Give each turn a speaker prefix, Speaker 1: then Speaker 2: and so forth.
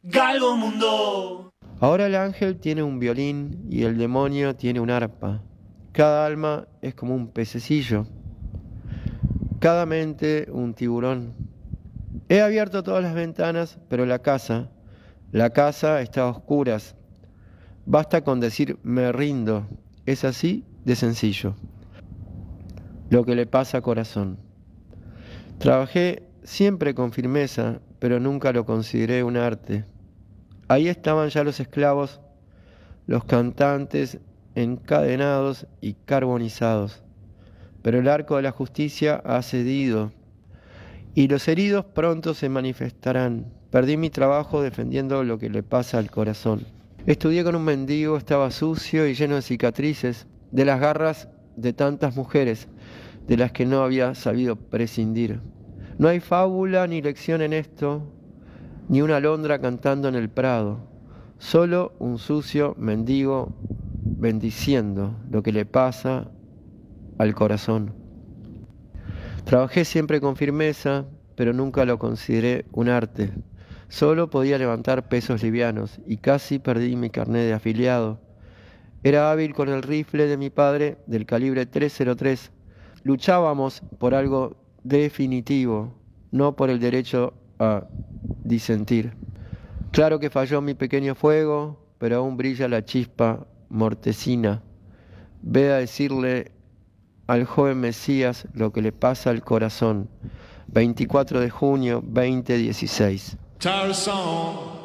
Speaker 1: Galgomundo.
Speaker 2: Ahora el ángel tiene un violín y el demonio tiene un arpa. Cada alma es como un pececillo, cada mente un tiburón. He abierto todas las ventanas, pero la casa está a oscuras. Basta con decir me rindo. Es así de sencillo. Lo que le pasa a corazón. Trabajé siempre con firmeza, pero nunca lo consideré un arte. Ahí estaban ya los esclavos, los cantantes encadenados y carbonizados. Pero el arco de la justicia ha cedido y los heridos pronto se manifestarán. Perdí mi trabajo defendiendo lo que le pasa al corazón. Estudié con un mendigo, estaba sucio y lleno de cicatrices, de las garras de tantas mujeres, de las que no había sabido prescindir. No hay fábula ni lección en esto, ni una alondra cantando en el prado, solo un sucio mendigo bendiciendo lo que le pasa al corazón. Trabajé siempre con firmeza, pero nunca lo consideré un arte. Solo podía levantar pesos livianos y casi perdí mi carnet de afiliado. Era hábil con el rifle de mi padre del calibre 303. Luchábamos por algo definitivo, no por el derecho a disentir. Claro que falló mi pequeño fuego, pero aún brilla la chispa mortecina. Ve a decirle al joven Mesías lo que le pasa al corazón. 24 de junio 2016.
Speaker 1: Tarzan.